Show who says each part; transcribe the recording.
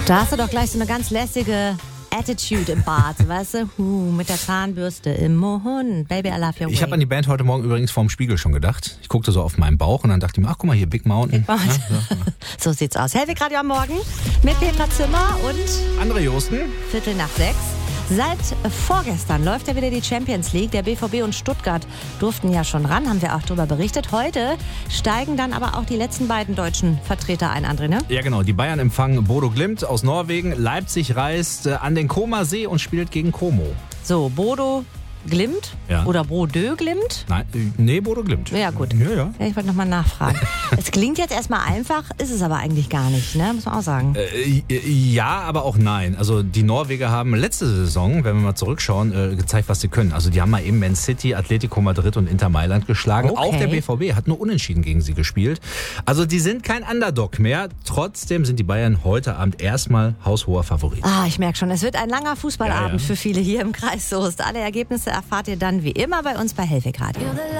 Speaker 1: Da hast du doch gleich so eine ganz lässige Attitude im Bad, weißt du? Mit der Zahnbürste im Mund. Baby, I love your way.
Speaker 2: Ich habe an die Band heute Morgen übrigens vorm Spiegel schon gedacht. Ich guckte so auf meinen Bauch und dann dachte ich mir, ach guck mal hier, Big Mountain.
Speaker 1: Big Mountain. Ja, so sieht's aus. Hellwig Radio am Morgen mit Petra Zimmer und
Speaker 2: André Josten.
Speaker 1: 5:45. Seit vorgestern läuft ja wieder die Champions League. Der BVB und Stuttgart durften ja schon ran, haben wir auch darüber berichtet. Heute steigen dann aber auch die letzten beiden deutschen Vertreter ein, André, ne?
Speaker 2: Ja genau, die Bayern empfangen Bodo Glimt aus Norwegen. Leipzig reist an den Comer-See und spielt gegen Como.
Speaker 1: So, Bodo Glimt oder Brodö Glimt?
Speaker 2: Nee, Bodo Glimt.
Speaker 1: Ja, gut.
Speaker 2: Ja.
Speaker 1: Ich wollte nochmal nachfragen. Es klingt jetzt erstmal einfach, ist es aber eigentlich gar nicht, ne? Muss man auch sagen.
Speaker 2: Ja, aber auch nein. Also die Norweger haben letzte Saison, wenn wir mal zurückschauen, gezeigt, was sie können. Also die haben mal eben Man City, Atletico Madrid und Inter Mailand geschlagen.
Speaker 1: Okay.
Speaker 2: Auch der BVB hat nur unentschieden gegen sie gespielt. Also die sind kein Underdog mehr. Trotzdem sind die Bayern heute Abend erstmal haushoher Favorit.
Speaker 1: Ich merke schon, es wird ein langer Fußballabend für viele hier im Kreis Soest. Alle Ergebnisse erfahrt ihr dann wie immer bei uns bei Hellwig Radio.